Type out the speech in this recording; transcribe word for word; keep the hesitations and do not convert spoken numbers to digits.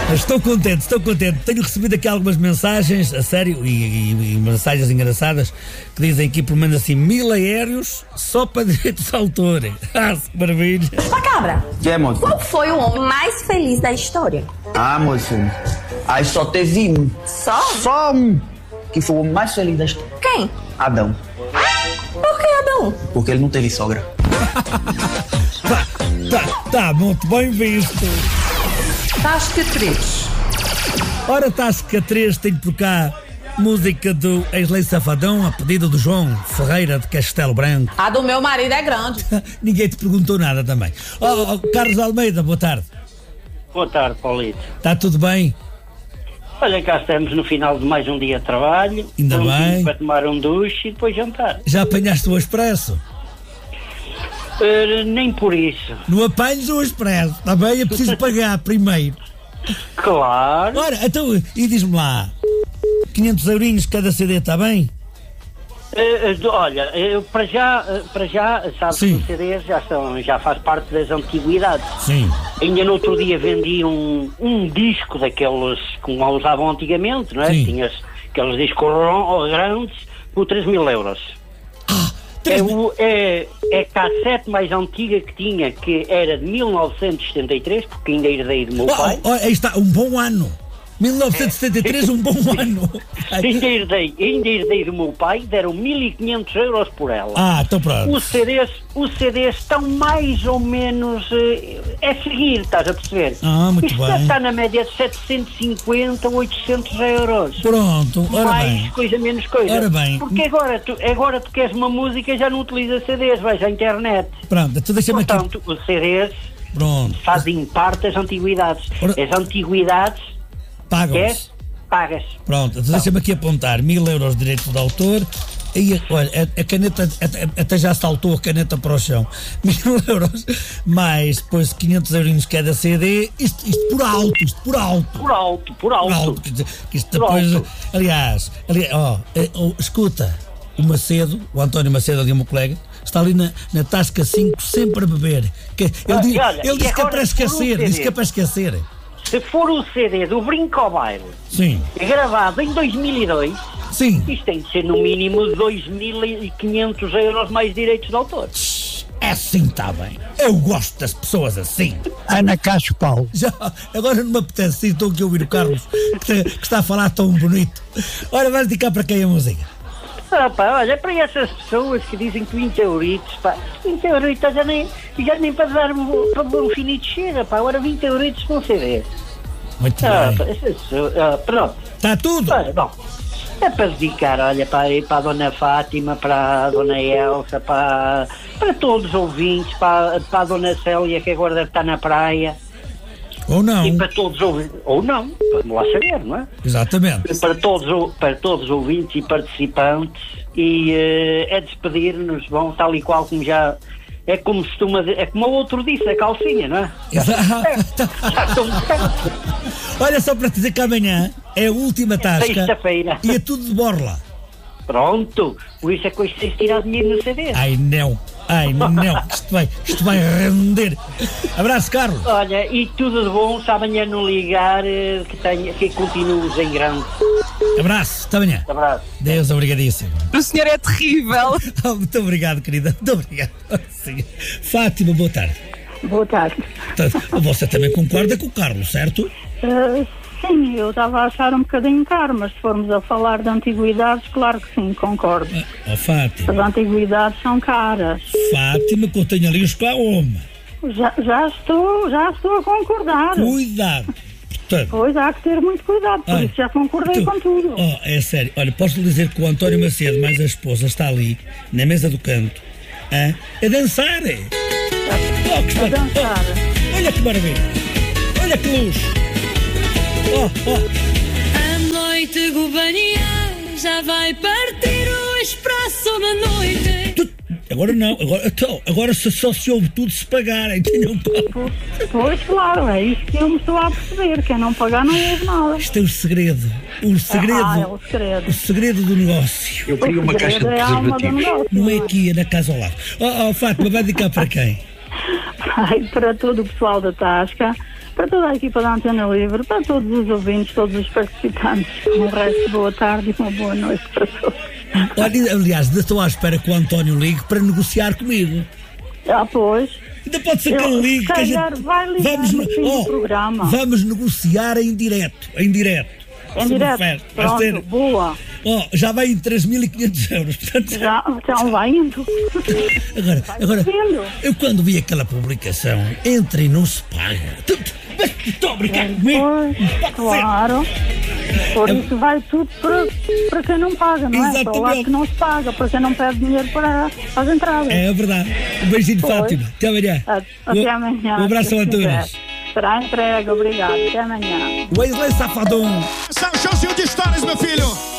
Estou contente, estou contente. Tenho recebido aqui algumas mensagens, a sério, e, e, e mensagens engraçadas, que dizem aqui pelo menos assim, mil aéreos só para direitos de autor. Ah, que maravilha. Ó, Cabra, Que é, moço? qual foi o homem mais feliz da história? Ah, moço, aí só teve um. Só? Só um. Que foi o mais feliz da história. Quem? Adão. Por que, Adão? Porque ele não teve sogra. Tá, tá, tá, muito bem visto. Tasca três. Ora, Tasca três tem por cá música do ex-lei Safadão, a pedido do João Ferreira de Castelo Branco. A do meu marido é grande. Ninguém te perguntou nada também. Oh, oh, Carlos Almeida, boa tarde. Boa tarde, Paulito. Está tudo bem? Olha, cá estamos no final de mais um dia de trabalho. Ainda prontinho bem. Para tomar um duche e depois jantar. Já apanhaste o expresso? Uh, nem por isso. Não apanhes o expresso, está bem? É preciso pagar primeiro. Claro. Ora, então, e diz-me lá, quinhentos eurinhos cada C D, está bem? Uh, uh, olha, eu para já, uh, para já, sabes Sim. que os C Ds já, são, já faz parte das antiguidades. Sim. Ainda no outro dia vendi um, um disco daqueles como usavam antigamente, não é? Sim. Tinhas aqueles discos ron- grandes por três mil euros. É, o, é, é a cassete mais antiga que tinha, que era de mil novecentos e setenta e três, porque ainda herdei do meu pai. Oh, oh, aí está, um bom ano. mil novecentos e setenta e três, um bom ano. Ainda herdei, ainda herdei do meu pai, deram mil e quinhentos euros por ela. Ah, então pronto. Os C Ds, os C Ds estão mais ou menos eh, é seguir, estás a perceber? Ah, muito Isto bem. está na média de setecentos e cinquenta, oitocentos euros. Pronto, ora Mais bem. coisa, menos coisa. Ora bem. Porque agora tu, agora tu queres uma música e já não utiliza C Ds, vais à internet. Pronto, então deixa-me aqui. Portanto, os C Ds Pronto, fazem parte das antiguidades. Ora- As antiguidades, pagam-se. queres? Pagas. Pronto, então deixa-me aqui apontar mil euros de direitos de autor. E, olha, a, a caneta, até, até já saltou a caneta para o chão. Mil euros, mais depois quinhentos eurinhos cada C D. Isto, isto por alto, isto por alto. Por alto, por alto. Por alto. quer dizer, Isto Por depois, alto. aliás, aliás ó, eh, oh, escuta, o Macedo, o António Macedo, ali o meu colega, está ali na, na Tasca cinco sempre a beber. Que, ele Ah, diz, e olha, ele e disse que é agora para se for um esquecer, C D? disse que é para esquecer. Se for o C D do Brinco ao Baile, Sim, gravado em dois mil e dois, sim. isto tem de ser no mínimo dois mil e quinhentos euros mais direitos de autor. É assim, está bem. Eu gosto das pessoas assim. Ana Cacho Paulo. Já, agora não me apetece, estou aqui a ouvir o Carlos, que, está- que está a falar tão bonito. Ora, vais dedicar para quem a música? Ah, pá, olha, para essas pessoas que dizem que vinte euritos, pá, vinte euritos já nem, já nem para dar um, para um finito chega, pá, agora vinte euritos com C D. Muito Ah, bem. pá, essas pessoas, ah, pronto. Está tudo? Ah, bom, é para dedicar, olha, para, para a Dona Fátima, para a Dona Elsa, para, para todos os ouvintes, para, para a Dona Célia, que agora deve estar na praia, Ou não? e para todos os ouvintes, ou não, vamos lá saber, não é? Exatamente. Para todos, o- para todos os ouvintes e participantes, e eh, é despedir-nos, bom, tal e qual como já. É como se costuma dizer, é como o outro disse, a calcinha, não é? Exato. Já estou Olha, só para te dizer que amanhã é a última tasca sexta-feira. e é tudo de borla. Pronto, por isso é que hoje tens de tirar dinheiro no C D. Ai não, ai não, isto vai, isto vai render. Abraço, Carlos. Olha, e tudo de bom, se amanhã não ligar, eh, que, tenha, que continues em grande. Abraço, até amanhã. Abraço. Deus, obrigadíssimo. O senhor é terrível. Oh, muito obrigado, querida, muito obrigado. Sim. Fátima, boa tarde. Boa tarde. Tá, você também concorda com o Carlos, certo? Uh, sim, eu estava a achar um bocadinho caro, mas se formos a falar de antiguidades, claro que sim, concordo. Oh, Fátima, As antiguidades são caras. Fátima, que eu tenho ali os caoma. Já, já, estou, já estou a concordar. Cuidado. Portanto, Pois há que ter muito cuidado, por olha, isso já concordei tu- com tudo. Oh, é sério. Olha, posso lhe dizer que o António Macedo, mais a esposa, está ali, na mesa do canto, a, a dançar. Oh, que A espetáculo. dançar. Oh, olha que maravilha. Olha que luz. Oh, oh. A noite gobanhar já vai partir o expresso da noite. Tu- Agora não, agora, então, agora se só se ouve tudo se pagarem, tenham calma. Pois, claro, é isso que eu me estou a perceber, quem não pagar não ouve nada. Isto é o segredo. O segredo. Ah, é o segredo. O segredo do negócio. Eu queria uma O caixa de segredo é a alma do preservativos. negócio. Não é aqui, é na casa ao lado. Oh, oh Fátima, vai dedicar para quem? Ai, para todo o pessoal da Tasca, para toda a equipa da Antena Livre, para todos os ouvintes, todos os participantes. Um resto, boa tarde e uma boa noite para todos. Olha, aliás, estou à espera que o António ligue para negociar comigo. Ah, pois. Ainda pode ser que Eu, ele ligue. se Que a calhar gente... vai ligar vamos, no fim oh, do programa. Vamos negociar em direto. Em direto. Em direto. Pronto, ser... boa. Oh, já vai em três mil e quinhentos euros. Portanto... Já, então vai indo. Agora, vai agora indo. eu quando vi aquela publicação, entra e não se paga. Mas estou a brincar comigo. Pois, claro. Por É- isso vai tudo para, para quem não paga, não é? Para o lado Exatamente. que não se paga, para quem não pede dinheiro para as entradas. É verdade. Um beijinho, Pois. Fátima. Até amanhã. A- Até Um- amanhã. Um abraço se ao quiser. Antunes. Será entregue, obrigado. Até amanhã. Wesley Safadão. Showzinho de histórias, meu filho.